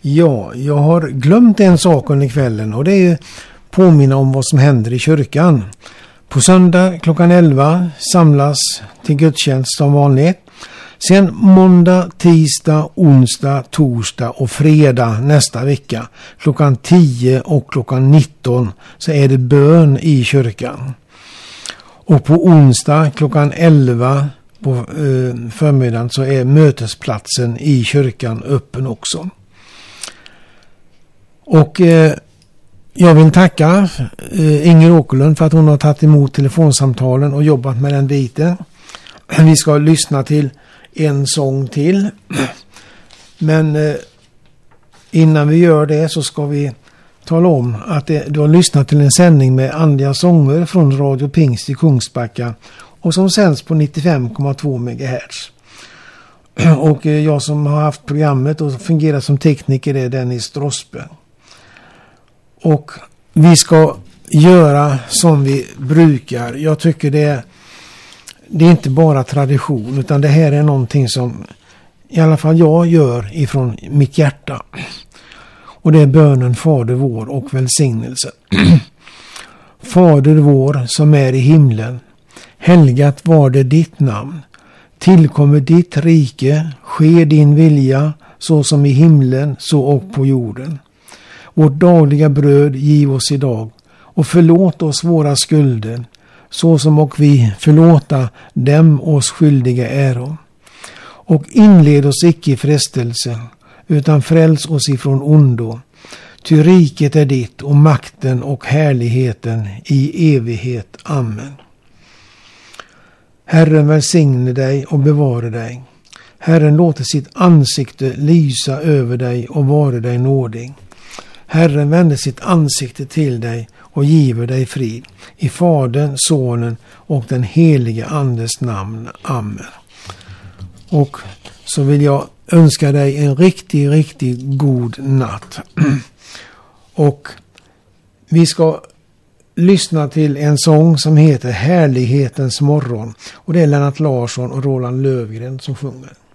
Ja, jag har glömt en sak under kvällen och det är påminna om vad som händer i kyrkan. På söndag klockan 11 samlas till gudstjänst som vanligt. Sen måndag, tisdag, onsdag, torsdag och fredag nästa vecka klockan 10 och klockan 19 så är det bön i kyrkan. Och på onsdag klockan 11 på förmiddagen så är mötesplatsen i kyrkan öppen också. Och jag vill tacka Inger Åkerlund för att hon har tagit emot telefonsamtalen och jobbat med den biten. Vi ska lyssna till en sång till. Men innan vi gör det så ska vi tala om att du har lyssnat till en sändning med andliga sånger från Radio Pingst i Kungsbacka och som sänds på 95,2 MHz. Och jag som har haft programmet och fungerar som tekniker är Dennis Drospe. Och vi ska göra som vi brukar. Jag tycker det är inte bara tradition utan det här är någonting som i alla fall jag gör ifrån mitt hjärta. Och det är bönen Fader vår och välsignelse. Fader vår som är i himlen. Helgat var det ditt namn. Tillkommer ditt rike. Ske din vilja så som i himlen så och på jorden. Vårt dagliga bröd giv oss idag och förlåt oss våra skulder så som och vi förlåta dem oss skyldiga äro. Och inled oss icke i frestelse utan fräls oss ifrån ondo. Ty riket är ditt och makten och härligheten i evighet. Amen. Herren välsigne dig och bevare dig. Herren låter sitt ansikte lysa över dig och vare dig nådig. Herren vänder sitt ansikte till dig och giver dig frid. I Fadern, Sonen och den helige Andes namn. Amen. Och så vill jag önska dig en riktigt god natt. Och vi ska lyssna till en sång som heter Härlighetens morgon. Och det är Lennart Larsson och Roland Lövgren som sjunger.